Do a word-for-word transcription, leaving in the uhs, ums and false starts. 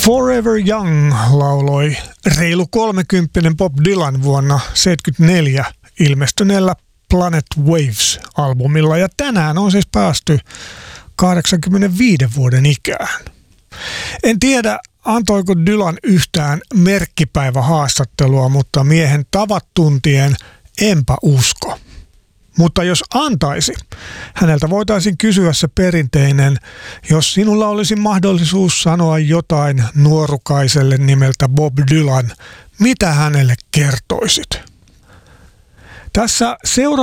Forever Young lauloi reilu kolmekymppinen Bob Dylan vuonna seitsemänkymmentäneljä ilmestyneellä Planet Waves-albumilla, ja tänään on siis päästy kahdeksankymmentäviiden vuoden ikään. En tiedä, antoiko Dylan yhtään merkkipäivähaastattelua, mutta miehen tavat tuntien enpä usko. Mutta jos antaisi, häneltä voitaisiin kysyä se perinteinen, jos sinulla olisi mahdollisuus sanoa jotain nuorukaiselle nimeltä Bob Dylan, mitä hänelle kertoisit? Tässä seuraavassa